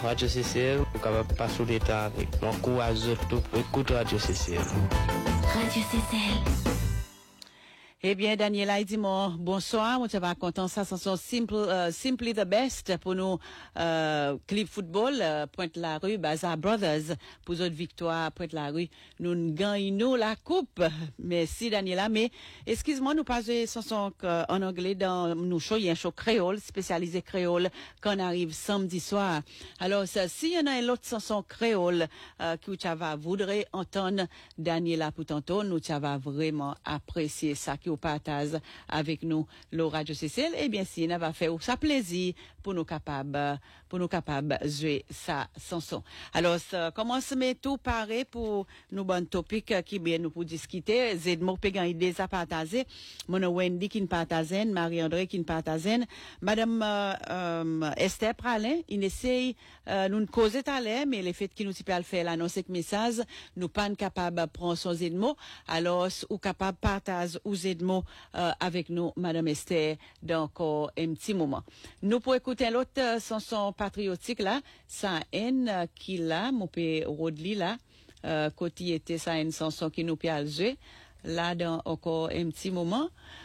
Radio CCL, vous capable de passer le temps avec. J'encourage tout pour écouter Radio CCL. Radio CCL. Eh bien, Daniela, dis-moi bonsoir. On te va content ça, sont simply the best pour nous, Clip Football, Pointe-la-Rue, Bazaar Brothers, pour notre victoire, Pointe-la-Rue. Nous gagnons la coupe. Merci, Daniela. Mais, excuse-moi, nous passer chanson en anglais dans nos shows. Il y a un show créole, spécialisé créole, quand on arrive samedi soir. Alors, s'il y en a une autre chanson créole, que tu vas voudrais entendre, Daniela, pour tantôt, nous, tu vas vraiment apprécier ça, qui partage avec nous le Radio CCL, eh bien si on va faire ça plaisir pour nous capables jouer sa chanson. Alors comment se met tout pareil pour nous bon topic qui bien nous pour discuter. Zedmo pégan idée ça partager. Mon Wendy qui ne partage, Marie-André qui ne partage, madame Esther Pralin, il essaye nous causer à l'air mais le fait qu'il nous peut le faire l'annoncer que message nous pas capable prendre son Zedmo alors ou capable partager ou Zedmo avec nous, Madame Esther, dans encore un petit moment. Nous pour écouter l'autre chanson patriotique là, ça haine qui là, mon père Rodli là, côté était ça une chanson qui nous peut jouer là dans encore un petit moment.